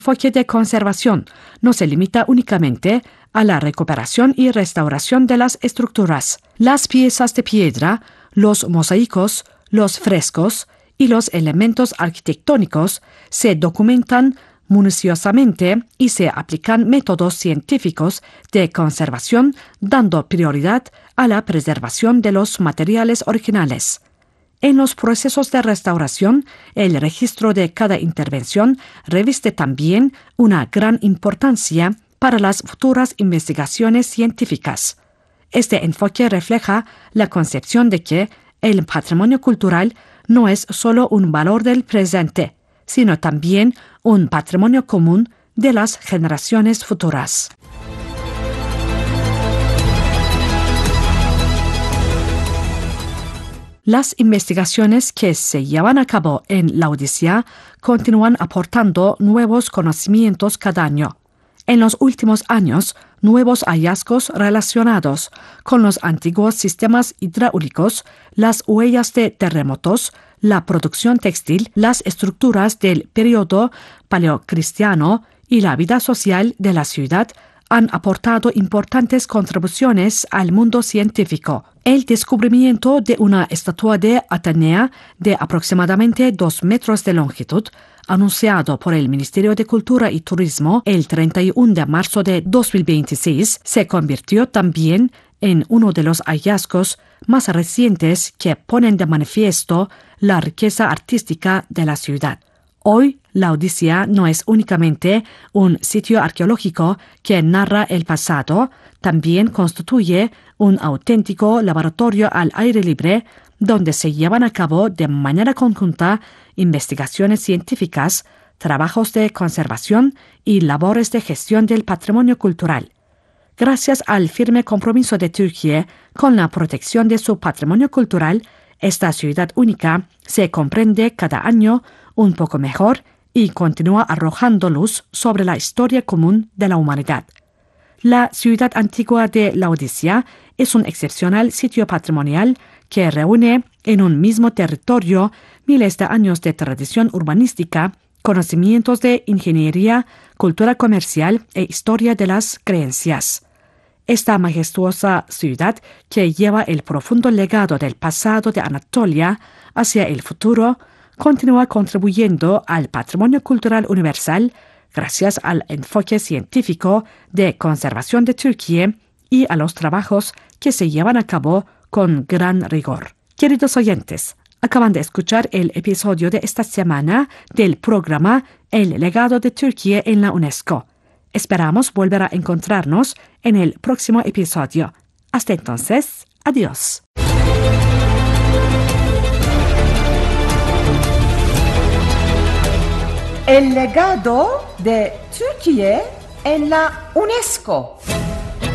enfoque de conservación no se limita únicamente a la recuperación y restauración de las estructuras. Las piezas de piedra, los mosaicos, los frescos y los elementos arquitectónicos se documentan minuciosamente y se aplican métodos científicos de conservación, dando prioridad a la preservación de los materiales originales. En los procesos de restauración, el registro de cada intervención reviste también una gran importancia para las futuras investigaciones científicas. Este enfoque refleja la concepción de que el patrimonio cultural no es solo un valor del presente, sino también un patrimonio común de las generaciones futuras. Las investigaciones que se llevan a cabo en Laodicea continúan aportando nuevos conocimientos cada año. En los últimos años, nuevos hallazgos relacionados con los antiguos sistemas hidráulicos, las huellas de terremotos, la producción textil, las estructuras del período paleocristiano y la vida social de la ciudad han aportado importantes contribuciones al mundo científico. El descubrimiento de una estatua de Atenea de aproximadamente 2 metros de longitud, anunciado por el Ministerio de Cultura y Turismo el 31 de marzo de 2026, se convirtió también en uno de los hallazgos más recientes que ponen de manifiesto la riqueza artística de la ciudad. Hoy, Laodicea no es únicamente un sitio arqueológico que narra el pasado, también constituye un auténtico laboratorio al aire libre donde se llevan a cabo de manera conjunta investigaciones científicas, trabajos de conservación y labores de gestión del patrimonio cultural. Gracias al firme compromiso de Turquía con la protección de su patrimonio cultural, esta ciudad única se comprende cada año un poco mejor y continúa arrojando luz sobre la historia común de la humanidad. La ciudad antigua de Laodicea es un excepcional sitio patrimonial que reúne en un mismo territorio miles de años de tradición urbanística, conocimientos de ingeniería, cultura comercial e historia de las creencias. Esta majestuosa ciudad, que lleva el profundo legado del pasado de Anatolia hacia el futuro, continúa contribuyendo al patrimonio cultural universal gracias al enfoque científico de conservación de Turquía y a los trabajos que se llevan a cabo con gran rigor. Queridos oyentes, acaban de escuchar el episodio de esta semana del programa El legado de Turquía en la UNESCO. Esperamos volver a encontrarnos en el próximo episodio. Hasta entonces, adiós. El legado de Turquía en la UNESCO.